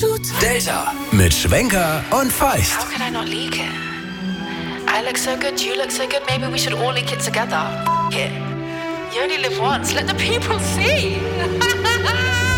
Delta mit Schwenker und Feist. How could I not leak it? I look so good, you look so good, maybe we should all leak it together. It. You only live once, let the people see.